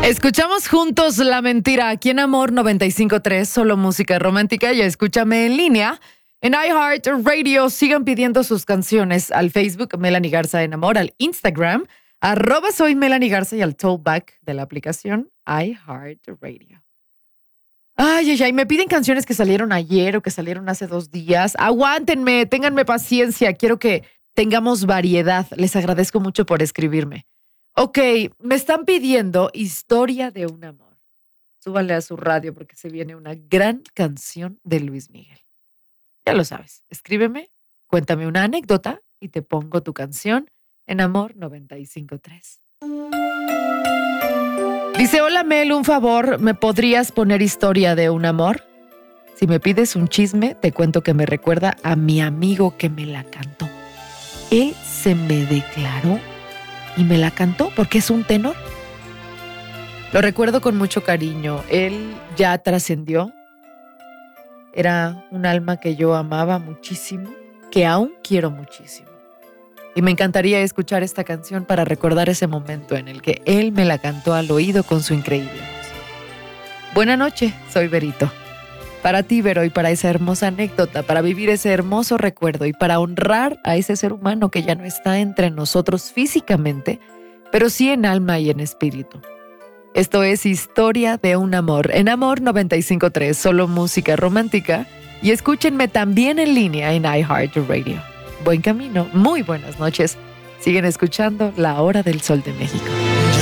Escuchamos juntos La Mentira aquí en Amor 95.3, solo música romántica. Ya escúchame en línea en iHeartRadio. Sigan pidiendo sus canciones al Facebook Melanie Garza en Amor, al Instagram @soy Melanie Garza y al tollback de la aplicación iHeartRadio. Ay, me piden canciones que salieron ayer o que salieron hace 2 días. Aguántenme, ténganme paciencia. Quiero que tengamos variedad. Les agradezco mucho por escribirme. Ok, me están pidiendo Historia de un amor. Súbanle a su radio porque se viene una gran canción de Luis Miguel. Ya lo sabes, escríbeme, cuéntame una anécdota y te pongo tu canción en Amor 95.3. Dice, hola Mel, un favor, ¿me podrías poner Historia de un amor? Si me pides un chisme, te cuento que me recuerda a mi amigo que me la cantó. Él se me declaró y me la cantó porque es un tenor. Lo recuerdo con mucho cariño. Él ya trascendió. Era un alma que yo amaba muchísimo, que aún quiero muchísimo. Y me encantaría escuchar esta canción para recordar ese momento en el que él me la cantó al oído con su increíble voz. Buena noche, soy Berito. Para ti, Vero, y para esa hermosa anécdota, para vivir ese hermoso recuerdo y para honrar a ese ser humano que ya no está entre nosotros físicamente, pero sí en alma y en espíritu. Esto es Historia de un amor, en Amor 95.3, solo música romántica, y escúchenme también en línea en iHeartRadio. Buen camino, muy buenas noches. Siguen escuchando La Hora del Sol de México.